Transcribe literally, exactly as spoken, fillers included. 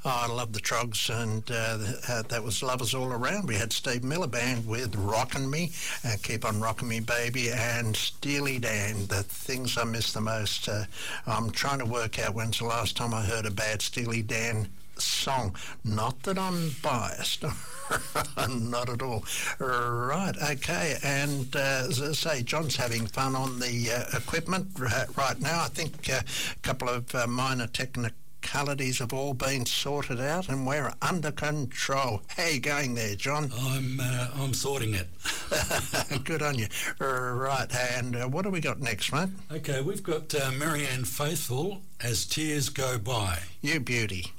Oh, I love the Trogs, and uh, uh, that was Lovers All Around. We had Steve Miller Band with Rockin' Me, uh, Keep On Rockin' Me Baby, and Steely Dan, the things I miss the most. Uh, I'm trying to work out when's the last time I heard a bad Steely Dan song. Not that I'm biased. Not at all. Right, okay, and uh, as I say, John's having fun on the uh, equipment right now. I think uh, a couple of uh, minor technicalities have all been sorted out and we're under control. How you going there, John? I'm uh, I'm sorting it. Good on you. Right, and uh, what do we got next, mate? Okay, we've got uh, Marianne Faithfull, As Tears Go By. You beauty.